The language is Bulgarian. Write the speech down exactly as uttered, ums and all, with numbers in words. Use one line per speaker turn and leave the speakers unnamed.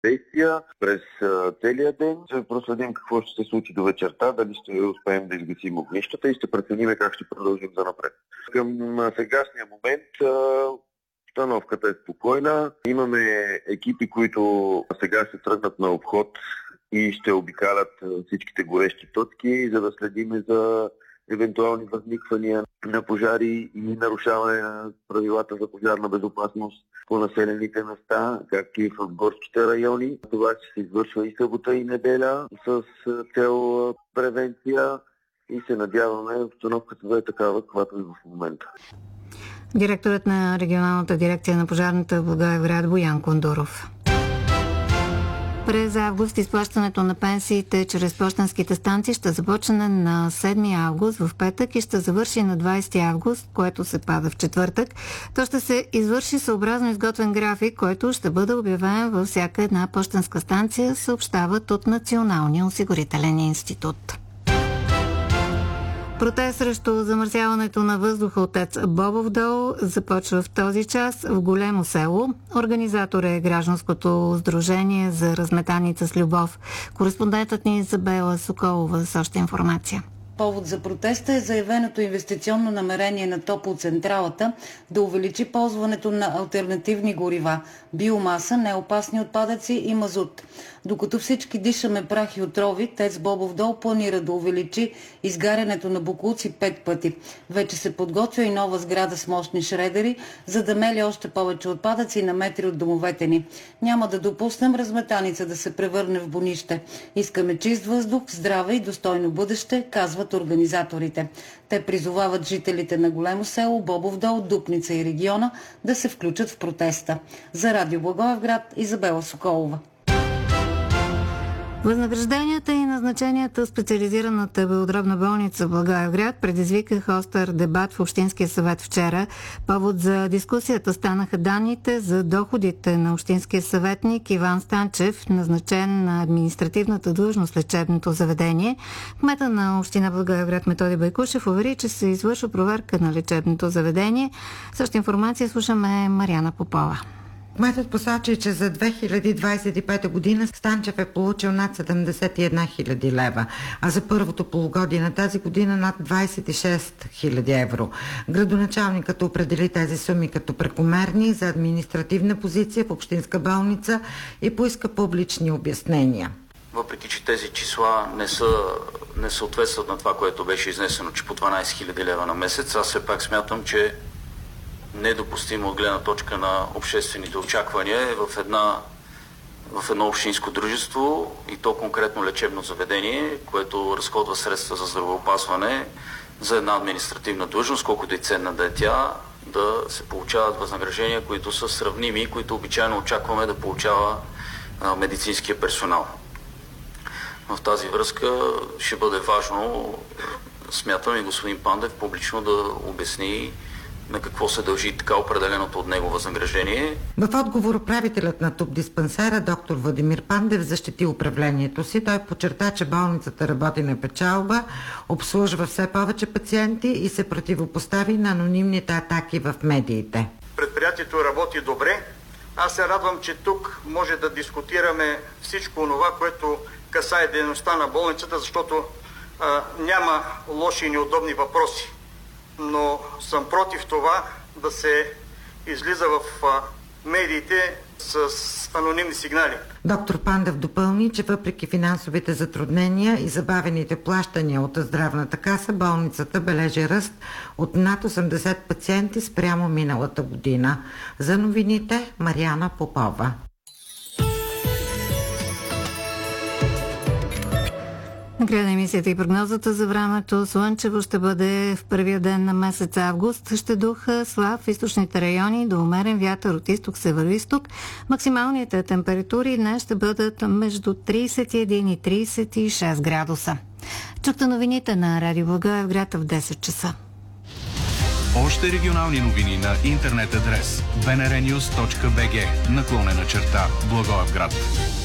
действия през целия ден. Ще проследим какво ще се случи до вечерта, дали ще успеем да изгасим огнищата и ще преценим как ще продължим за напред. Към сегашния момент обстановката е спокойна. Имаме екипи, които сега ще тръгнат на обход и ще обикалят всичките горещи точки, за да следим за евентуални възниквания на пожари и нарушаване на правилата за пожарна безопасност по населените места, както и в горските райони. Това ще се извършва и събота и неделя с цел превенция и се надяваме обстановката да е такава, каквато е в момента.
Директорът на регионалната дирекция на пожарната в Благоевград Боян Кондуров. През август изплащането на пенсиите чрез пощенските станции ще започне на седми август в петък и ще завърши на двадесети август, което се пада в четвъртък. То ще се извърши съобразно изготвен график, който ще бъде обявен във всяка една пощенска станция, съобщават от Националния осигурителен институт. Протест срещу замърсяването на въздуха от ТЕЦ Бобов дол започва в този час в Големо село. Организатор е Гражданското сдружение за разметаница с любов. Кореспондентът ни Изабела Соколова с още информация.
Повод за протеста е заявеното инвестиционно намерение на топлоцентралата да увеличи ползването на алтернативни горива, биомаса, неопасни отпадъци и мазут. Докато всички дишаме прах и отрови, ТЕЦ Бобов дол планира да увеличи изгарянето на боклуци пет пъти. Вече се подготвя и нова сграда с мощни шредери, за да мели още повече отпадъци на метри от домовете ни. Няма да допуснем разметаница да се превърне в бонище. Искаме чист въздух, здраве и достойно бъдеще, казват организаторите. Те призовават жителите на Големо село, Бобов дол, Дупница и региона да се включат в протеста. За Радио Благоевград, Изабела Соколова.
Възнагражденията и назначенията в специализираната белодробна болница в Благоевград предизвикаха остър дебат в Общинския съвет вчера. Повод за дискусията станаха данните за доходите на общинския съветник Иван Станчев, назначен на административната длъжност в лечебното заведение. Кмета на община Благоевград Методи Байкушев увери, че се извършва проверка на лечебното заведение. Същата информация слушаме Мариана Попова.
Кметът посочи, че за две хиляди двадесет и пета година Станчев е получил над седемдесет и една хиляди лева, а за първото полугодие на тази година над двадесет и шест хиляди евро. Градоначалникът определи тези суми като прекомерни за административна позиция в общинска болница и поиска публични обяснения.
Въпреки че тези числа не, са, не съответстват на това, което беше изнесено, че по дванадесет хиляди лева на месец, аз все пак смятам, че недопустимо от гледна точка на обществените очаквания е в, една, в едно общинско дружество и то конкретно лечебно заведение, което разходва средства за здравеопазване за една административна длъжност, колкото и ценна да е тя, да се получават възнаграждения, които са сравними, които обичайно очакваме да получава а, медицинския персонал. В тази връзка ще бъде важно, смятам и господин Пандев публично да обясни на какво се дължи така определеното от него възнаграждение.
В отговор управителят на ТУП диспансера доктор Владимир Пандев защити управлението си. Той подчерта, че болницата работи на печалба, обслужва все повече пациенти и се противопостави на анонимните атаки в медиите.
Предприятието работи добре. Аз се радвам, че тук може да дискутираме всичко това, което касае дейността на болницата, защото а, няма лоши и неудобни въпроси. Но съм против това да се излиза в а, медиите с анонимни сигнали.
Доктор Пандев допълни, че въпреки финансовите затруднения и забавените плащания от здравната каса, болницата бележи ръст от над осемдесет пациенти спрямо миналата година. За новините Мариана Попова.
Накрая на емисията и прогнозата за времето. Слънчево ще бъде в първия ден на месец август. Ще духа слаб в източните райони до умерен вятър от изток североизток. Максималните температури днес ще бъдат между тридесет и един и тридесет и шест градуса. Чухте новините на Радио Благоевград в десет часа.
Още регионални новини на интернет адрес би ен ар нюз точка би джи наклонена черта Благоевград.